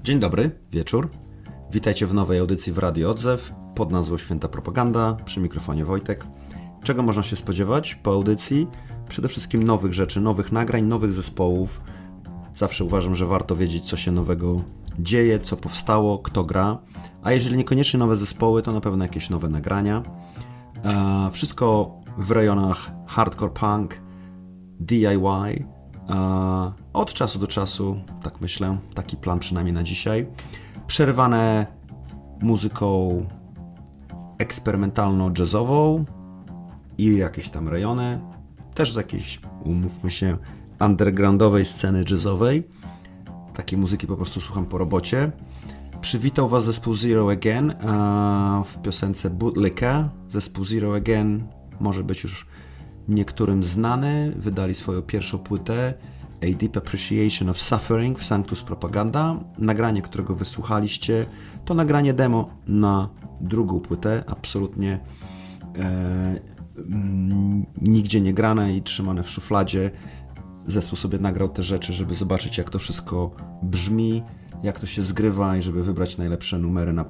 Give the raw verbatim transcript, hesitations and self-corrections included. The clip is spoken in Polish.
Dzień dobry, wieczór. Witajcie w nowej audycji w Radio Odzew pod nazwą Święta Propaganda, przy mikrofonie Wojtek. Czego można się spodziewać po audycji? Przede wszystkim nowych rzeczy, nowych nagrań, nowych zespołów. Zawsze uważam, że warto wiedzieć, co się nowego dzieje, co powstało, kto gra. A jeżeli niekoniecznie nowe zespoły, to na pewno jakieś nowe nagrania. E, wszystko w rejonach hardcore punk, D I Y. E, od czasu do czasu, tak myślę, taki plan przynajmniej na dzisiaj. Przerywane muzyką eksperymentalno-jazzową i jakieś tam rejony. Też z jakiejś, umówmy się, undergroundowej sceny jazzowej. Takiej muzyki po prostu słucham po robocie. Przywitał Was zespół Zero Again w piosence Bootlicka. Zespół Zero Again może być już niektórym znany. Wydali swoją pierwszą płytę A Deep Appreciation of Suffering w Sanctus Propaganda. Nagranie, którego wysłuchaliście, to nagranie demo na drugą płytę. Absolutnie e, m, nigdzie nie grane i trzymane w szufladzie. Zespół sobie nagrał te rzeczy, żeby zobaczyć, jak to wszystko brzmi, jak to się zgrywa i żeby wybrać najlepsze numery na